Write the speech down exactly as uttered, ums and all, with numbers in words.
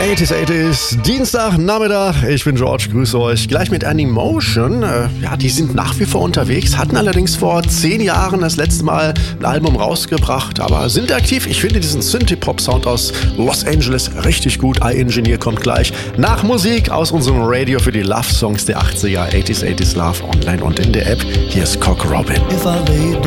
achtziger, achtziger, Dienstag, Nachmittag. Ich bin George, grüße euch. Gleich mit Animotion. Äh, ja, die sind nach wie vor unterwegs, hatten allerdings vor zehn Jahren das letzte Mal ein Album rausgebracht, aber sind aktiv. Ich finde diesen Synthie-Pop-Sound aus Los Angeles richtig gut. iEngineer kommt gleich nach Musik aus unserem Radio für die Love-Songs der achtziger, achtziger, achtziger Love online und in der App. Hier ist Cock Robin. If I lay